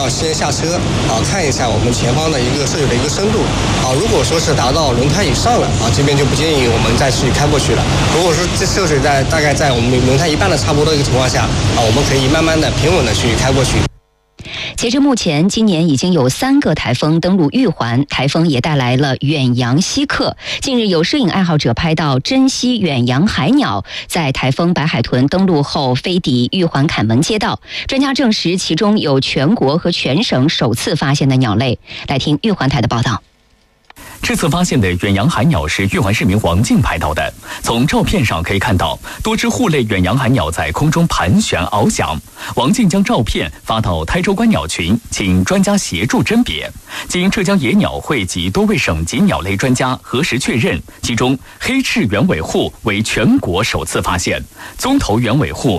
要先下车看一下我们前方的一个涉水的一个深度如果说是达到轮胎以上了这边就不建议我们再去开过去了。如果说这涉水大概在我们轮胎一半的差不多的一个情况下我们可以慢慢的平稳的去开过去。 截至目前，今年已经有3个台风登陆玉环，台风也带来了远洋稀客。近日有摄影爱好者拍到珍稀远洋海鸟在台风白海豚登陆后飞抵玉环坎门街道，专家证实其中有全国和全省首次发现的鸟类。来听玉环台的报道。 这次发现的远洋海鸟是玉环市民王静拍到的。从照片上可以看到，多只户类远洋海鸟在空中盘旋翱翔。王静将照片发到台州观鸟群，请专家协助甄别。经浙江野鸟会及多位省级鸟类专家核实确认，其中黑翅原尾户为全国首次发现，棕头原尾户